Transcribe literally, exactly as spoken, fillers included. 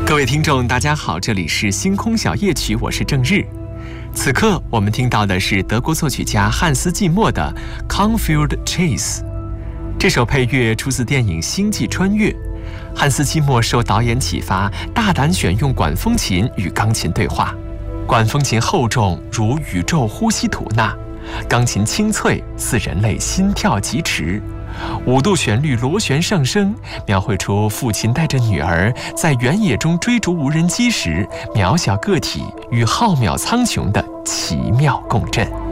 各位听众，大家好，这里是星空小夜曲，我是郑日。此刻我们听到的是德国作曲家汉斯季默的《Cornfield Chase》。这首配乐出自电影《星际穿越》。汉斯季默受导演启发，大胆选用管风琴与钢琴对话。管风琴厚重如宇宙呼吸吐纳，钢琴清脆似人类心跳疾驰。五度旋律螺旋上升，描绘出父亲带着女儿在原野中追逐无人机时，渺小个体与浩渺苍穹的奇妙共振。